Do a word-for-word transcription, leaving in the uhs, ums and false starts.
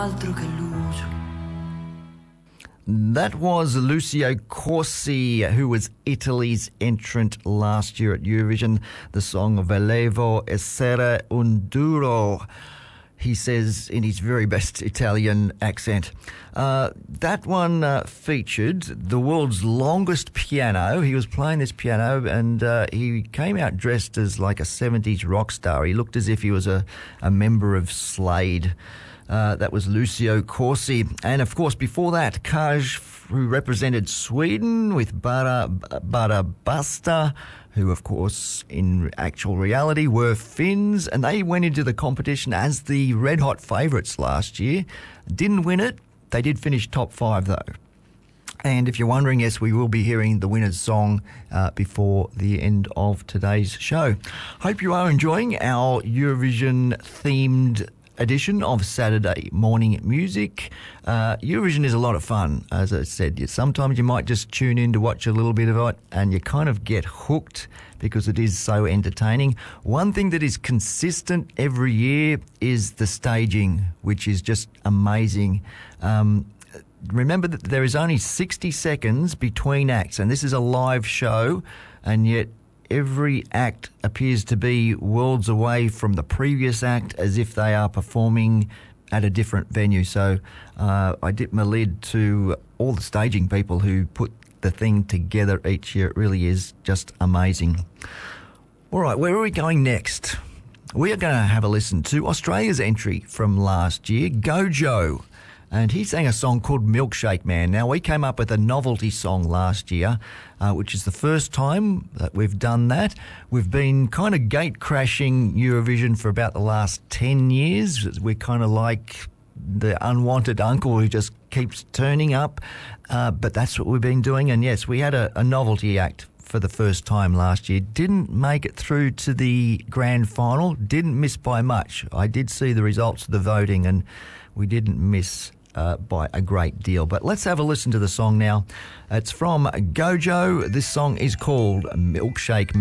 altro che l'uso. That was Lucio Corsi, who was Italy's entrant last year at Eurovision. The song Volevo essere un duro, he says in his very best Italian accent. Uh, that one uh, featured the world's longest piano. He was playing this piano and uh, he came out dressed as like a seventies rock star. He looked as if he was a, a member of Slade. Uh, that was Lucio Corsi. And, of course, before that, Kaj, who represented Sweden with Bara, Bara Basta, who, of course, in actual reality were Finns, and they went into the competition as the red-hot favourites last year. Didn't win it. They did finish top five, though. And if you're wondering, yes, we will be hearing the winner's song uh, before the end of today's show. Hope you are enjoying our Eurovision-themed edition of Saturday Morning Music. Uh, Eurovision is a lot of fun, as I said. Sometimes you might just tune in to watch a little bit of it and you kind of get hooked because it is so entertaining. One thing that is consistent every year is the staging, which is just amazing. Um, remember that there is only sixty seconds between acts, and this is a live show, and yet every act appears to be worlds away from the previous act, as if they are performing at a different venue. So uh, I dip my lid to all the staging people who put the thing together each year. It really is just amazing. All right, where are we going next? We are going to have a listen to Australia's entry from last year, Gojo. And he sang a song called Milkshake Man. Now, we came up with a novelty song last year, uh, which is the first time that we've done that. We've been kind of gate crashing Eurovision for about the last ten years. We're kind of like the unwanted uncle who just keeps turning up. Uh, but that's what we've been doing. And yes, we had a, a novelty act for the first time last year. Didn't make it through to the grand final. Didn't miss by much. I did see the results of the voting and we didn't miss Uh, by a great deal. But let's have a listen to the song now. It's from Gojo. This song is called Milkshake Man.